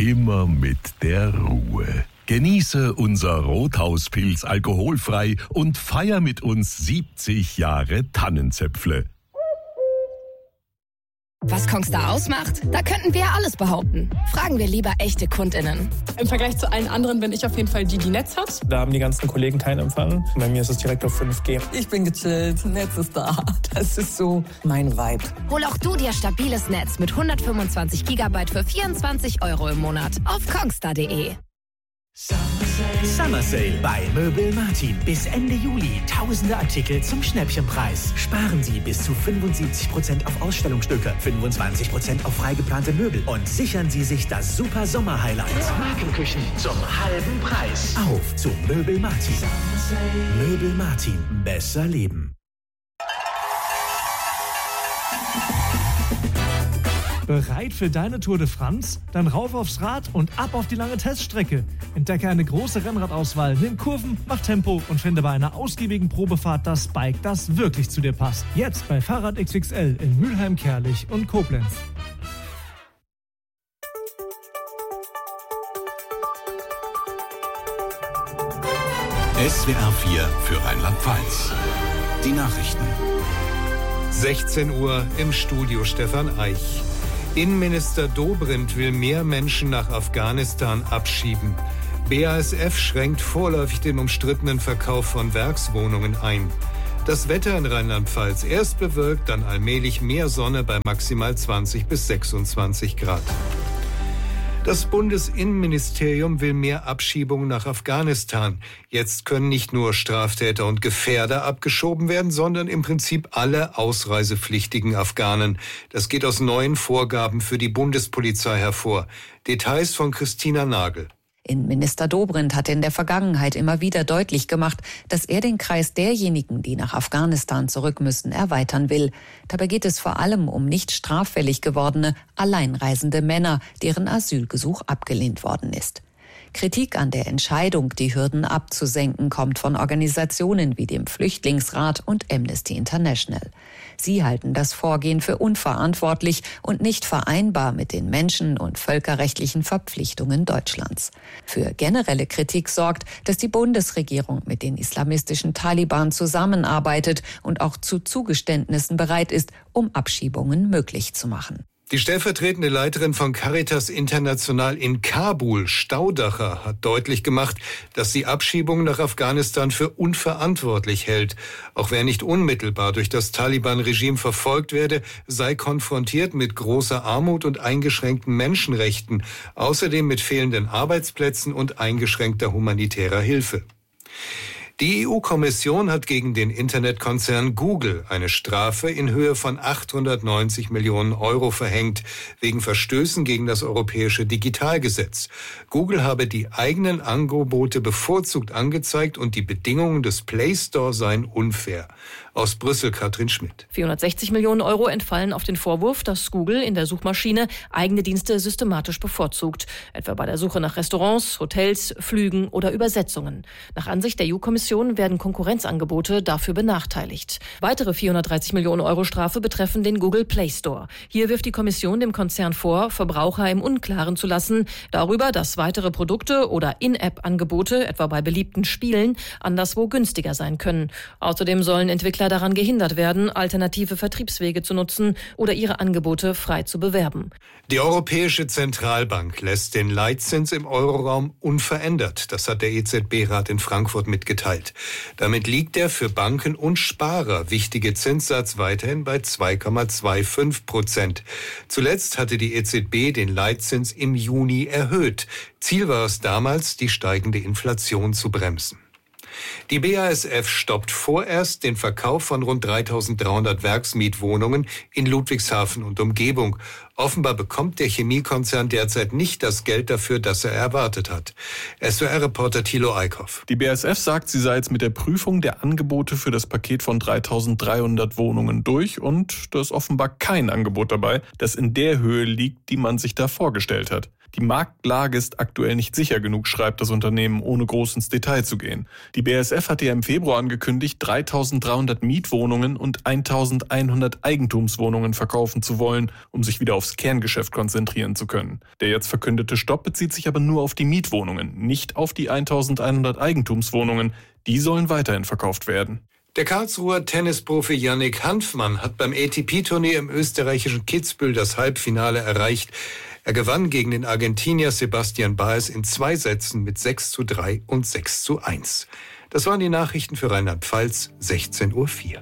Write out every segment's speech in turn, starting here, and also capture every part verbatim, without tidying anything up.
immer mit der Ruhe. Genieße unser Rothauspilz alkoholfrei und feier mit uns siebzig Jahre Tannenzäpfle. Was Kongstar ausmacht? Da könnten wir alles behaupten. Fragen wir lieber echte KundInnen. Im Vergleich zu allen anderen bin ich auf jeden Fall die, die Netz hat. Da haben die ganzen Kollegen keinen Empfang. Bei mir ist es direkt auf fünf G. Ich bin gechillt, Netz ist da. Das ist so mein Vibe. Hol auch du dir stabiles Netz mit hundertfünfundzwanzig Gigabyte für vierundzwanzig Euro im Monat auf kongstar punkt de. Summer Sale bei Möbel Martin. Bis Ende Juli tausende Artikel zum Schnäppchenpreis. Sparen Sie bis zu fünfundsiebzig Prozent auf Ausstellungsstücke, fünfundzwanzig Prozent auf frei geplante Möbel und sichern Sie sich das super Sommer-Highlight. Markenküchen zum halben Preis. Auf zu Möbel Martin. Möbel Martin. Besser leben. Bereit für deine Tour de France? Dann rauf aufs Rad und ab auf die lange Teststrecke. Entdecke eine große Rennradauswahl, nimm Kurven, mach Tempo und finde bei einer ausgiebigen Probefahrt das Bike, das wirklich zu dir passt. Jetzt bei Fahrrad X X L in Mülheim, Kerlich und Koblenz. S W R vier für Rheinland-Pfalz. Die Nachrichten. sechzehn Uhr im Studio Stefan Eich. Innenminister Dobrindt will mehr Menschen nach Afghanistan abschieben. B A S F schränkt vorläufig den umstrittenen Verkauf von Werkswohnungen ein. Das Wetter in Rheinland-Pfalz: erst bewölkt, dann allmählich mehr Sonne bei maximal zwanzig bis sechsundzwanzig Grad. Das Bundesinnenministerium will mehr Abschiebungen nach Afghanistan. Jetzt können nicht nur Straftäter und Gefährder abgeschoben werden, sondern im Prinzip alle ausreisepflichtigen Afghanen. Das geht aus neuen Vorgaben für die Bundespolizei hervor. Details von Christina Nagel. Innenminister Dobrindt hat in der Vergangenheit immer wieder deutlich gemacht, dass er den Kreis derjenigen, die nach Afghanistan zurück müssen, erweitern will. Dabei geht es vor allem um nicht straffällig gewordene, alleinreisende Männer, deren Asylgesuch abgelehnt worden ist. Kritik an der Entscheidung, die Hürden abzusenken, kommt von Organisationen wie dem Flüchtlingsrat und Amnesty International. Sie halten das Vorgehen für unverantwortlich und nicht vereinbar mit den menschen- und völkerrechtlichen Verpflichtungen Deutschlands. Für generelle Kritik sorgt, dass die Bundesregierung mit den islamistischen Taliban zusammenarbeitet und auch zu Zugeständnissen bereit ist, um Abschiebungen möglich zu machen. Die stellvertretende Leiterin von Caritas International in Kabul, Staudacher, hat deutlich gemacht, dass sie Abschiebungen nach Afghanistan für unverantwortlich hält. Auch wer nicht unmittelbar durch das Taliban-Regime verfolgt werde, sei konfrontiert mit großer Armut und eingeschränkten Menschenrechten, außerdem mit fehlenden Arbeitsplätzen und eingeschränkter humanitärer Hilfe. Die E U-Kommission hat gegen den Internetkonzern Google eine Strafe in Höhe von achthundertneunzig Millionen Euro verhängt, wegen Verstößen gegen das europäische Digitalgesetz. Google habe die eigenen Angebote bevorzugt angezeigt und die Bedingungen des Play Store seien unfair. Aus Brüssel Katrin Schmidt. vierhundertsechzig Millionen Euro entfallen auf den Vorwurf, dass Google in der Suchmaschine eigene Dienste systematisch bevorzugt. Etwa bei der Suche nach Restaurants, Hotels, Flügen oder Übersetzungen. Nach Ansicht der E U-Kommission werden Konkurrenzangebote dafür benachteiligt. Weitere vierhundertdreißig Millionen Euro Strafe betreffen den Google Play Store. Hier wirft die Kommission dem Konzern vor, Verbraucher im Unklaren zu lassen darüber, dass weitere Produkte oder In-App-Angebote, etwa bei beliebten Spielen, anderswo günstiger sein können. Außerdem sollen Entwickler daran gehindert werden, alternative Vertriebswege zu nutzen oder ihre Angebote frei zu bewerben. Die Europäische Zentralbank lässt den Leitzins im Euroraum unverändert. Das hat der E Z B-Rat in Frankfurt mitgeteilt. Damit liegt der für Banken und Sparer wichtige Zinssatz weiterhin bei zwei Komma fünfundzwanzig Prozent. Zuletzt hatte die E Z B den Leitzins im Juni erhöht. Ziel war es damals, die steigende Inflation zu bremsen. Die B A S F stoppt vorerst den Verkauf von rund dreitausenddreihundert Werksmietwohnungen in Ludwigshafen und Umgebung. Offenbar bekommt der Chemiekonzern derzeit nicht das Geld dafür, das er erwartet hat. S W R-Reporter Thilo Eickhoff. Die B A S F sagt, sie sei jetzt mit der Prüfung der Angebote für das Paket von dreitausenddreihundert Wohnungen durch und da ist offenbar kein Angebot dabei, das in der Höhe liegt, die man sich da vorgestellt hat. Die Marktlage ist aktuell nicht sicher genug, schreibt das Unternehmen, ohne groß ins Detail zu gehen. Die B A S F hatte ja im Februar angekündigt, dreitausenddreihundert Mietwohnungen und eintausendeinhundert Eigentumswohnungen verkaufen zu wollen, um sich wieder aufs Kerngeschäft konzentrieren zu können. Der jetzt verkündete Stopp bezieht sich aber nur auf die Mietwohnungen, nicht auf die eintausendeinhundert Eigentumswohnungen. Die sollen weiterhin verkauft werden. Der Karlsruher Tennisprofi Yannick Hanfmann hat beim A T P-Turnier im österreichischen Kitzbühel das Halbfinale erreicht. Er gewann gegen den Argentinier Sebastian Baez in zwei Sätzen mit sechs zu drei und sechs zu eins. Das waren die Nachrichten für Rheinland-Pfalz, sechzehn Uhr vier.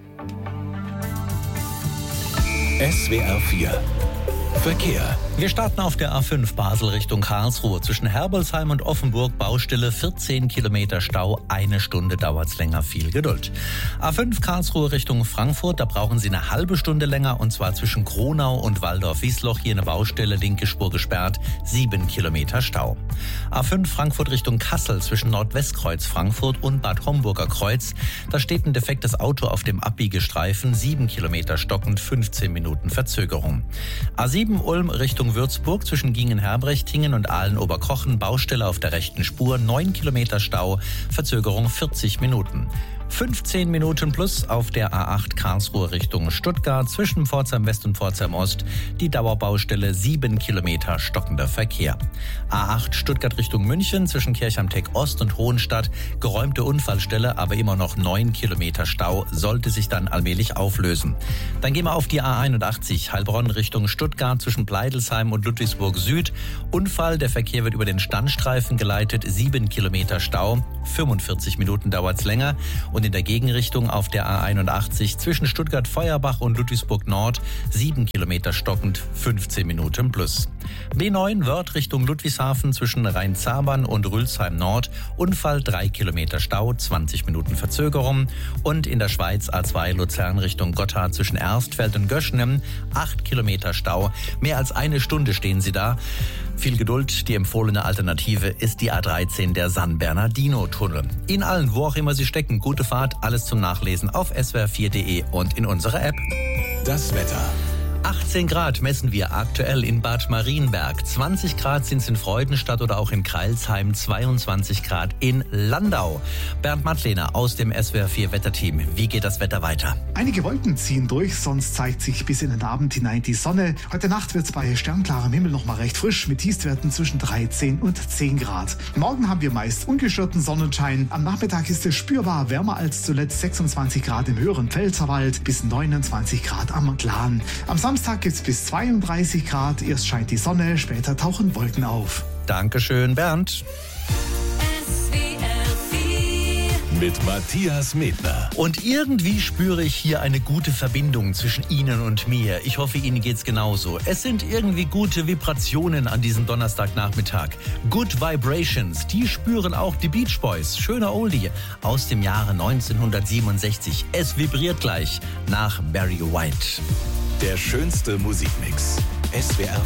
S W R vier Verkehr. Wir starten auf der A fünf Basel Richtung Karlsruhe. Zwischen Herbolzheim und Offenburg Baustelle, vierzehn Kilometer Stau. Eine Stunde dauert's länger, viel Geduld. A fünf Karlsruhe Richtung Frankfurt, da brauchen Sie eine halbe Stunde länger, und zwar zwischen Kronau und Waldorf-Wiesloch. Hier eine Baustelle, linke Spur gesperrt, sieben Kilometer Stau. A fünf Frankfurt Richtung Kassel, zwischen Nordwestkreuz Frankfurt und Bad Homburger Kreuz. Da steht ein defektes Auto auf dem Abbiegestreifen, sieben Kilometer stockend, fünfzehn Minuten Verzögerung. A sieben Ulm Richtung Würzburg, zwischen Gingen-Herbrechtingen und Aalen-Oberkochen, Baustelle auf der rechten Spur, neun Kilometer Stau, Verzögerung vierzig Minuten. fünfzehn Minuten plus auf der A acht Karlsruhe Richtung Stuttgart, zwischen Pforzheim West und Pforzheim Ost, die Dauerbaustelle, sieben Kilometer stockender Verkehr. A acht Stuttgart Richtung München, zwischen Kirchheim-Teck Ost und Hohenstadt, geräumte Unfallstelle, aber immer noch neun Kilometer Stau, sollte sich dann allmählich auflösen. Dann gehen wir auf die A einundachtzig Heilbronn Richtung Stuttgart, zwischen Pleidelsheim und Ludwigsburg Süd. Unfall, der Verkehr wird über den Standstreifen geleitet, sieben Kilometer Stau, fünfundvierzig Minuten dauert's länger. Und in der Gegenrichtung auf der A einundachtzig zwischen Stuttgart-Feuerbach und Ludwigsburg Nord, sieben Kilometer stockend, fünfzehn Minuten plus. B neun Wörth Richtung Ludwigshafen, zwischen Rhein-Zabern und Rülsheim Nord, Unfall, drei Kilometer Stau, zwanzig Minuten Verzögerung. Und in der Schweiz A zwei Luzern Richtung Gotthard, zwischen Erstfeld und Göschnem, acht Kilometer Stau. Mehr als eine Stunde stehen Sie da. Viel Geduld, die empfohlene Alternative ist die A dreizehn, der San Bernardino-Tunnel. Ihnen allen, wo auch immer Sie stecken, gute Fahrt, alles zum Nachlesen auf s w r vier punkt d e und in unserer App. Das Wetter. achtzehn Grad messen wir aktuell in Bad Marienberg. zwanzig Grad sind es in Freudenstadt oder auch in Crailsheim. zweiundzwanzig Grad in Landau. Bernd Mattlehner aus dem S W R vier Wetterteam. Wie geht das Wetter weiter? Einige Wolken ziehen durch, sonst zeigt sich bis in den Abend hinein die Sonne. Heute Nacht wird es bei sternklarem Himmel noch mal recht frisch mit Tiefstwerten zwischen dreizehn und zehn Grad. Morgen haben wir meist ungestörten Sonnenschein. Am Nachmittag ist es spürbar wärmer als zuletzt, sechsundzwanzig Grad im höheren Pfälzerwald bis neunundzwanzig Grad am Glan. Am Samstag gibt es bis zweiunddreißig Grad. Erst scheint die Sonne, später tauchen Wolken auf. Dankeschön, Bernd. Mit Matthias Medner. Und irgendwie spüre ich hier eine gute Verbindung zwischen Ihnen und mir. Ich hoffe, Ihnen geht's genauso. Es sind irgendwie gute Vibrationen an diesem Donnerstagnachmittag. Good Vibrations, die spüren auch die Beach Boys. Schöner Oldie aus dem Jahre neunzehnhundertsiebenundsechzig. Es vibriert gleich nach Barry White. Der schönste Musikmix. S W R